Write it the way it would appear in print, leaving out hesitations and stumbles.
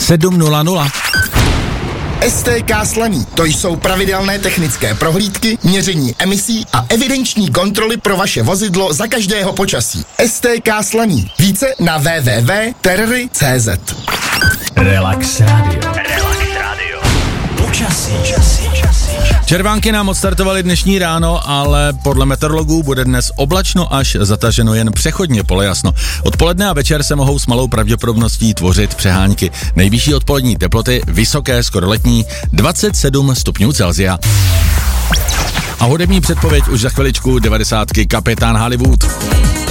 700. STK Slaný. To jsou pravidelné technické prohlídky, měření emisí a evidenční kontroly pro vaše vozidlo za každého počasí. STK Slaný. Více na www.terry.cz. Relax Radio. Počasí. Červánky nám odstartovaly dnešní ráno, ale podle meteorologů bude dnes oblačno až zataženo jen přechodně polojasno. Odpoledne a večer se mohou s malou pravděpodobností tvořit přehánky. Nejvyšší odpolední teploty vysoké, skoro letní, 27 stupňů Celsia. A hudební předpověď už za chviličku 90. Kapitán Hollywood.